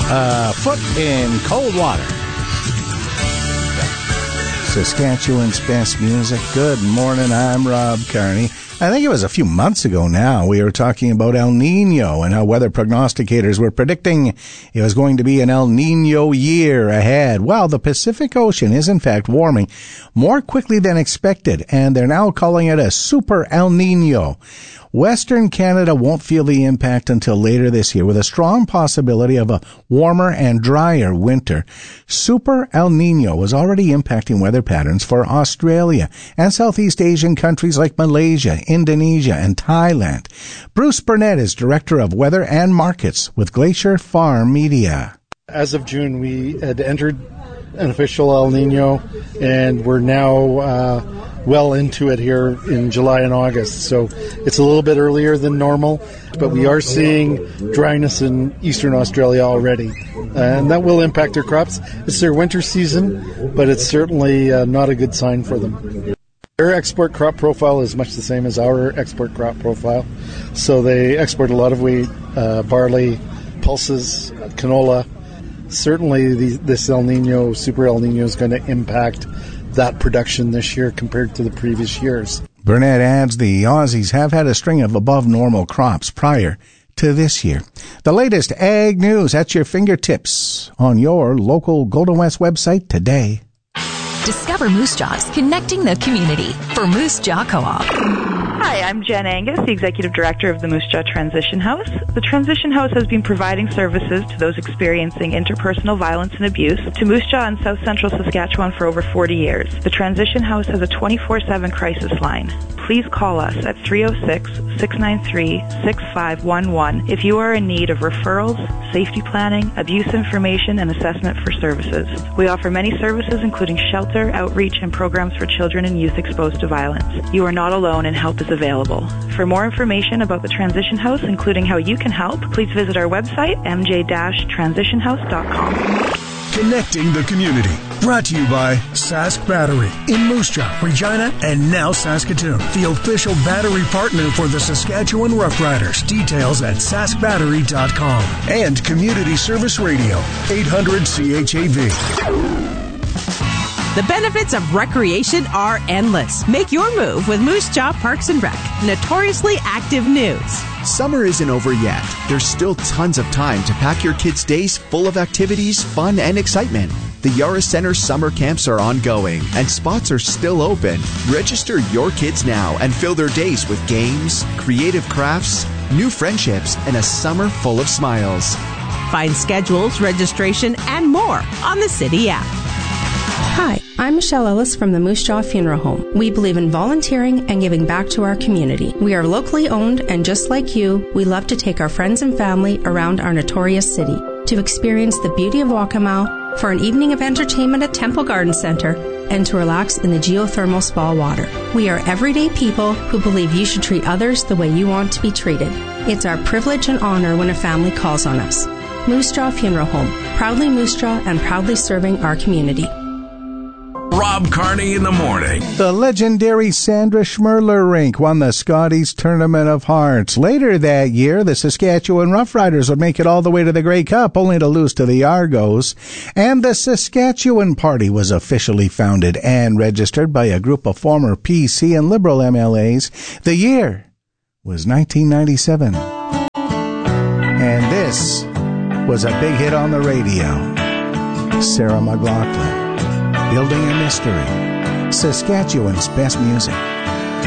Foot in cold water. Saskatchewan's best music. Good morning, I'm Rob Carney. I think it was a few months ago now, we were talking about El Nino and how weather prognosticators were predicting it was going to be an El Nino year ahead. Well, the Pacific Ocean is in fact warming more quickly than expected, and they're now calling it a Super El Nino. Western Canada won't feel the impact until later this year, with a strong possibility of a warmer and drier winter. Super El Nino was already impacting weather patterns for Australia and Southeast Asian countries like Malaysia, Indonesia, and Thailand. Bruce Burnett is Director of Weather and Markets with Glacier Farm Media. As of June, we had entered an official El Nino, and we're now well into it here in July and August. So it's a little bit earlier than normal, but we are seeing dryness in Eastern Australia already. And that will impact their crops. It's their winter season, but it's certainly not a good sign for them. Their export crop profile is much the same as our export crop profile. So they export a lot of wheat, barley, pulses, canola. Certainly this El Nino, Super El Nino, is going to impact that production this year compared to the previous years. Burnett adds the Aussies have had a string of above-normal crops prior to this year. The latest ag news at your fingertips on your local Golden West website today. Discover Moose Jaw's connecting the community for Moose Jaw Co-op. Hi, I'm Jen Angus, the Executive Director of the Moose Jaw Transition House. The Transition House has been providing services to those experiencing interpersonal violence and abuse to Moose Jaw in South Central Saskatchewan for over 40 years. The Transition House has a 24/7 crisis line. Please call us at 306-693-6511 if you are in need of referrals, safety planning, abuse information, and assessment for services. We offer many services including shelter, outreach, and programs for children and youth exposed to violence. You are not alone and help is available. For more information about the Transition House, including how you can help, please visit our website, mj-transitionhouse.com. Connecting the community. Brought to you by Sask Battery in Moose Jaw, Regina, and now Saskatoon. The official battery partner for the Saskatchewan Roughriders. Details at saskbattery.com. And Community Service Radio, 800 CHAV. The benefits of recreation are endless. Make your move with Moose Jaw Parks and Rec. Notoriously active news. Summer isn't over yet. There's still tons of time to pack your kids' days full of activities, fun, and excitement. The Yara Center summer camps are ongoing, and spots are still open. Register your kids now and fill their days with games, creative crafts, new friendships, and a summer full of smiles. Find schedules, registration, and more on the City app. Hi, I'm Michelle Ellis from the Moose Jaw Funeral Home. We believe in volunteering and giving back to our community. We are locally owned, and just like you, we love to take our friends and family around our notorious city to experience the beauty of Waccamaw, for an evening of entertainment at Temple Garden Center, and to relax in the geothermal spa water. We are everyday people who believe you should treat others the way you want to be treated. It's our privilege and honor when a family calls on us. Moose Jaw Funeral Home, proudly Moose Jaw and proudly serving our community. Rob Carney in the morning. The legendary Sandra Schmerler rink won the Scotties Tournament of Hearts. Later that year, the Saskatchewan Roughriders would make it all the way to the Grey Cup, only to lose to the Argos. And the Saskatchewan Party was officially founded and registered by a group of former PC and Liberal MLAs. The year was 1997. And this was a big hit on the radio. Sarah McLachlan. Building a Mystery, Saskatchewan's best music.